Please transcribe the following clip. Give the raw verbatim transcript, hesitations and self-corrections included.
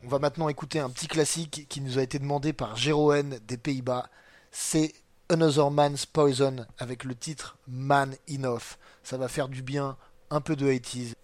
On va maintenant écouter un petit classique qui nous a été demandé par Jeroen des Pays-Bas. C'est Another Man's Poison avec le titre Man Enough. Ça va faire du bien, un peu de eighties.